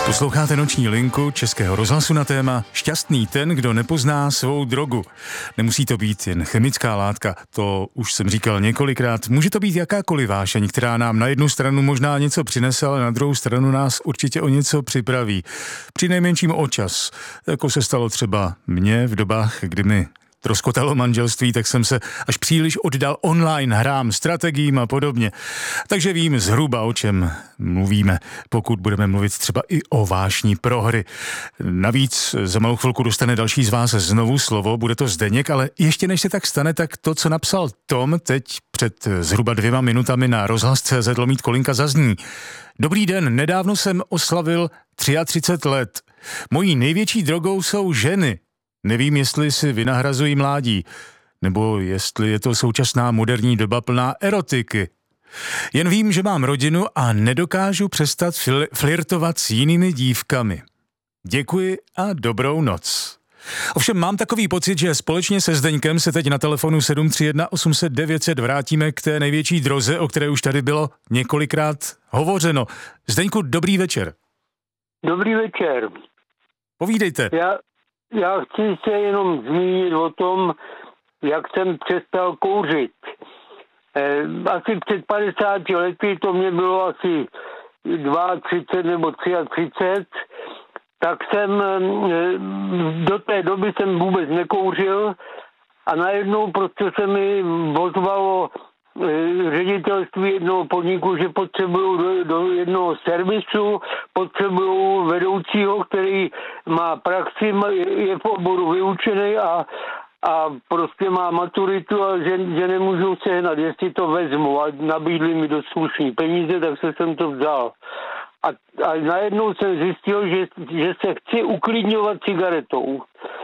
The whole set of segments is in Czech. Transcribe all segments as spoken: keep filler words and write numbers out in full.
Posloucháte Noční linku Českého rozhlasu na téma Šťastný ten, kdo nepozná svou drogu. Nemusí to být jen chemická látka, to už jsem říkal několikrát. Může to být jakákoliv vášeň, která nám na jednu stranu možná něco přinese, ale na druhou stranu nás určitě o něco připraví. Přinejmenším o čas, jako se stalo třeba mně v dobách, kdy mi troskotalo manželství, tak jsem se až příliš oddal online hrám, strategiím a podobně. Takže vím zhruba, o čem mluvíme, pokud budeme mluvit třeba i o vášní prohry. Navíc za malou chvilku dostane další z vás znovu slovo, bude to Zdeněk, ale ještě než se tak stane, tak to, co napsal Tom teď před zhruba dvěma minutami na rozhlas tečka cé zet lomítko kolinka zazní. Dobrý den, nedávno jsem oslavil třicet tři let. Mojí největší drogou jsou ženy. Nevím, jestli si vynahrazují mládí, nebo jestli je to současná moderní doba plná erotiky. Jen vím, že mám rodinu a nedokážu přestat fl- flirtovat s jinými dívkami. Děkuji a dobrou noc. Ovšem mám takový pocit, že společně se Zdeňkem se teď na telefonu sedm tři jedna osm set devět set vrátíme k té největší droze, o které už tady bylo několikrát hovořeno. Zdeňku, dobrý večer. Dobrý večer. Povídejte. Já... Já chci se jenom zmínit o tom, jak jsem přestal kouřit. E, asi před padesáti lety, to mě bylo asi třicet dva nebo třicet tři, tak jsem e, do té doby jsem vůbec nekouřil a najednou prostě se mi ozvalo e, ředitelství jednoho podniku, že potřebuju do, do jednoho servisu, potřebuju vedoucího, který má praxi, je v oboru vyučený a, a prostě má maturitu a že, že nemůžu sehnat, jestli to vezmu, a nabídli mi dost slušný peníze, tak se jsem to vzal. A, a najednou jsem zjistil, že, že se chci uklidňovat cigaretou.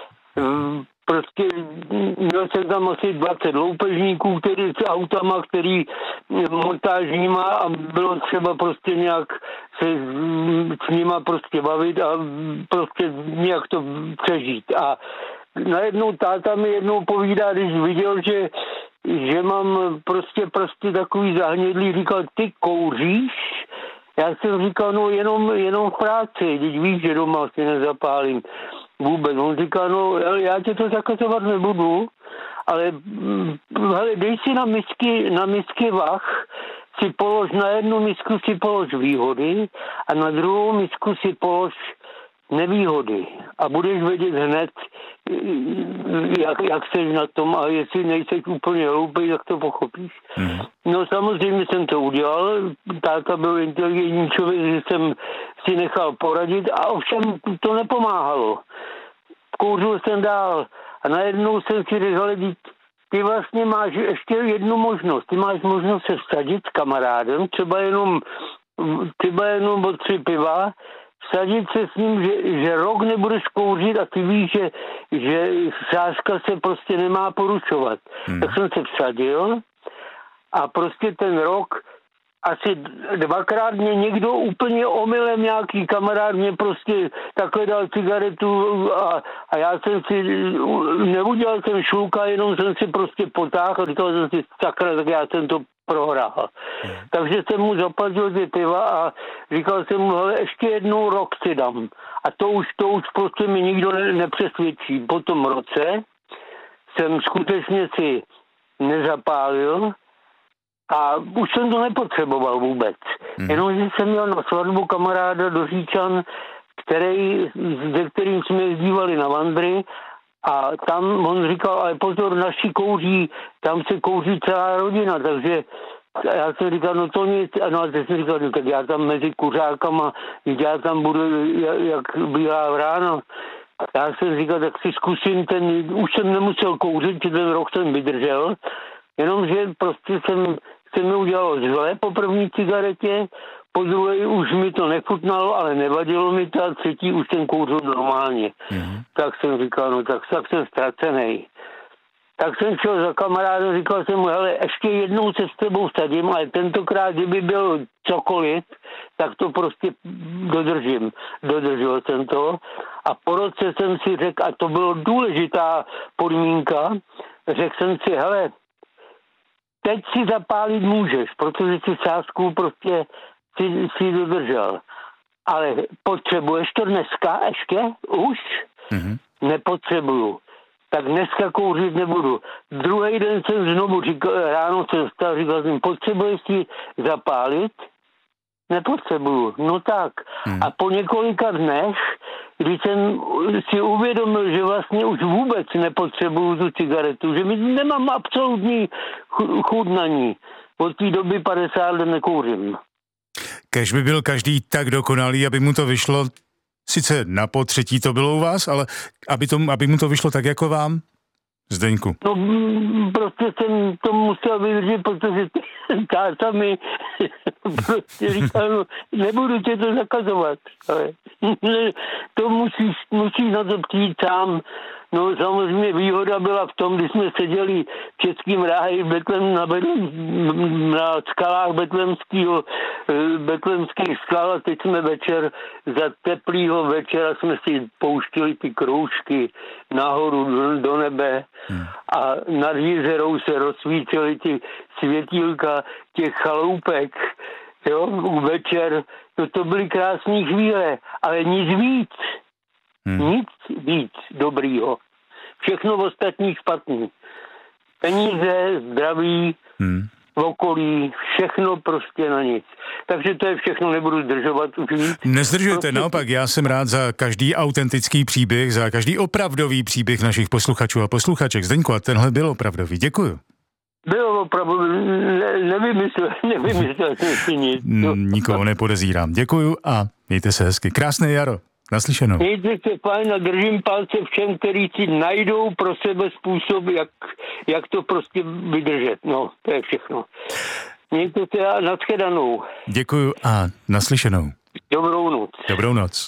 Prostě měl jsem tam asi dvacet loupežníků, který s autama, který montážníma, a bylo třeba prostě nějak se s nima prostě bavit a prostě nějak to přežít. A najednou táta mi jednou povídá, když viděl, že, že mám prostě prostě takový zahnědlý, říkal, ty kouříš? Já jsem říkal, no jenom, jenom v práci, když víš, že doma si nezapálím vůbec. On říká, no já tě to zakazovat nebudu, ale hele, dej si na misky, na misky vah, si polož, na jednu misku si polož výhody a na druhou misku si polož nevýhody. A budeš vědět hned, jak, jak seš na tom, a jestli nejseš úplně hloupej, tak to pochopíš. Mm. No samozřejmě jsem to udělal, táta byl inteligentní člověk, že jsem si nechal poradit, a ovšem to nepomáhalo. Kouřil jsem dál a najednou jsem si řekl, ty vlastně máš ještě jednu možnost. Ty máš možnost se vsadit s kamarádem, třeba jenom, třeba jenom o tři piva, vsadit se s ním, že, že rok nebudeš kouřit a ty víš, že, že sázka se prostě nemá porušovat. Hmm. Tak jsem se vsadil a prostě ten rok asi dvakrát mě někdo úplně omylem, nějaký kamarád mě prostě takhle dal cigaretu a, a já jsem si, neudělal jsem šluka, jenom jsem si prostě potáhl a říkal jsem si, sakra, tak já jsem to prohrál. Hmm. Takže jsem mu zaplatil ty piva a říkal jsem mu, hele, ještě jednou rok si dám. A to už, to už prostě mi nikdo ne, nepřesvědčí. Po tom roce jsem skutečně si nezapálil a už jsem to nepotřeboval vůbec. Hmm. Jenomže jsem měl na svatbu kamaráda do Říčan, který, se kterým jsme jezdívali na vandry, a tam on říkal, ale pozor, naši kouří, tam se kouří celá rodina, takže já jsem říkal, no to nic, no a teď jsem říkal, no, tak já tam mezi kuřákama, já tam budu jak, jak bílá vrána. Já jsem říkal, tak si zkusím ten, už jsem nemusel kouřit, že ten rok jsem vydržel, jenomže prostě jsem, se mi udělalo zle po první cigaretě, po druhé už mi to nechutnalo, ale nevadilo mi to, a třetí už jsem kouřil normálně. Mm. Tak jsem říkal, no tak, tak jsem ztracený. Tak jsem šel za kamarádem, říkal jsem mu, hele, ještě jednou se s tebou vsadím, ale tentokrát, kdyby byl cokoliv, tak to prostě dodržím. Dodržel jsem to. A po roce jsem si řekl, a to byla důležitá podmínka, řekl jsem si, hele, teď si zapálit můžeš, protože si sázku prostě si, si dodržel. Ale potřebuješ to dneska ještě? Už? Mm-hmm. Nepotřebuju. Tak dneska kouřit nebudu. Druhý den jsem znovu říkal, ráno se dostal, říkal jsem, potřebuješ si zapálit? Nepotřebuju. No tak. Hmm. A po několika dnech, když jsem si uvědomil, že vlastně už vůbec nepotřebuju tu cigaretu, že mi nemám absolutní chuť na ní. Od té doby padesát let nekouřím. Kéž by byl každý tak dokonalý, aby mu to vyšlo, sice na potřetí to bylo u vás, ale aby, to, aby mu to vyšlo tak jako vám? Zdeňku. No prostě jsem to musel vydržet, protože táta mi prostě říkal, no, nebudu tě to zakazovat. Ale to musíš, musíš na to přijít sám. No samozřejmě výhoda byla v tom, když jsme seděli v Českým ráji v Betlem, na, Betlem, na skalách betlemského, betlemských skal a teď jsme večer, za teplýho večera jsme si pouštili ty kroužky nahoru do, do nebe a nad jezerou se rozsvítily ty světílka těch chaloupek. Jo, večer, to, to byly krásné chvíle, ale nic víc. Hmm. Nic víc dobrýho. Všechno ostatní špatný. Peníze, zdraví, hmm. v okolí, všechno prostě na nic. Takže to je všechno, nebudu zdržovat už víc. Nezdržujte, prostě... naopak, já jsem rád za každý autentický příběh, za každý opravdový příběh našich posluchačů a posluchaček. Zdeňku, a tenhle byl opravdový. Děkuju. Bylo opravdu, ne, nevymyslel, nevymyslel jsem si nic. Nikoho nepodezírám. Děkuju a mějte se hezky. Krásné jaro. Naslyšenou. Mějte se fajn a držím palce všem, kteří si najdou pro sebe způsob, jak, jak to prostě vydržet. No, to je všechno. Mějte se a nashledanou. Děkuju a naslyšenou. Dobrou noc. Dobrou noc.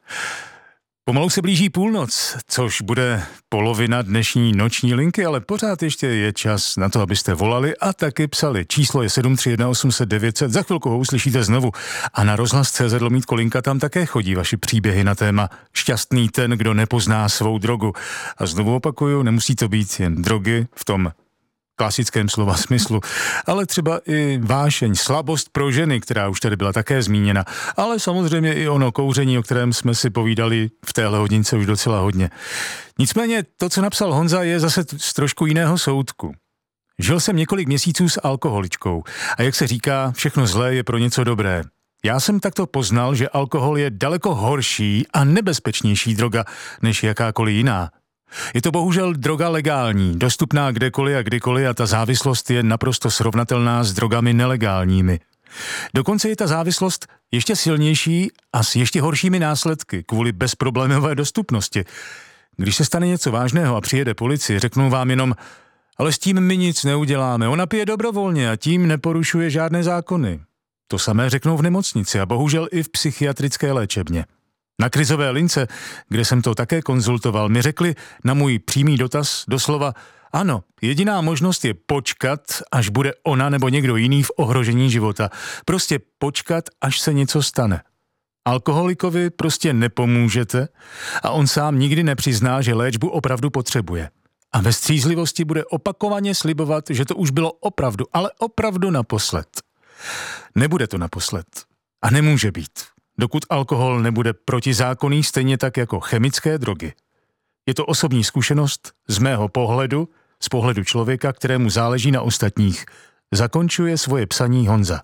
Pomalu se blíží půlnoc, což bude polovina dnešní noční linky, ale pořád ještě je čas na to, abyste volali a taky psali. Číslo je sedm tři jedna osm set devět set, za chvilku ho uslyšíte znovu. A na rozhlas tečka cé zet lomítko linka tam také chodí vaši příběhy na téma šťastný ten, kdo nepozná svou drogu. A znovu opakuju, nemusí to být jen drogy v tom klasickém slova smyslu, ale třeba i vášeň, slabost pro ženy, která už tady byla také zmíněna, ale samozřejmě i ono kouření, o kterém jsme si povídali v téhle hodince už docela hodně. Nicméně to, co napsal Honza, je zase z trošku jiného soudku. Žil jsem několik měsíců s alkoholičkou a jak se říká, všechno zlé je pro něco dobré. Já jsem takto poznal, že alkohol je daleko horší a nebezpečnější droga než jakákoliv jiná. Je to bohužel droga legální, dostupná kdekoliv a kdykoliv a ta závislost je naprosto srovnatelná s drogami nelegálními. Dokonce je ta závislost ještě silnější a s ještě horšími následky kvůli bezproblémové dostupnosti. Když se stane něco vážného a přijede policie, řeknou vám jenom, ale s tím my nic neuděláme, ona pije dobrovolně a tím neporušuje žádné zákony. To samé řeknou v nemocnici a bohužel i v psychiatrické léčebně. Na krizové lince, kde jsem to také konzultoval, mi řekli na můj přímý dotaz doslova, ano, jediná možnost je počkat, až bude ona nebo někdo jiný v ohrožení života. Prostě počkat, až se něco stane. Alkoholikovi prostě nepomůžete a on sám nikdy nepřizná, že léčbu opravdu potřebuje. A ve střízlivosti bude opakovaně slibovat, že to už bylo opravdu, ale opravdu naposled. Nebude to naposled. A nemůže být. Dokud alkohol nebude protizákonný, stejně tak jako chemické drogy. Je to osobní zkušenost z mého pohledu, z pohledu člověka, kterému záleží na ostatních. Zakončuje svoje psaní Honza.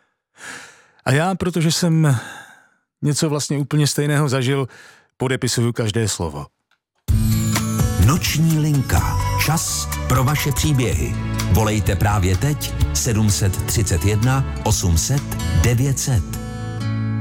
A já, protože jsem něco vlastně úplně stejného zažil, podepisuju každé slovo. Noční linka. Čas pro vaše příběhy. Volejte právě teď sedm tři jedna osm set devět set.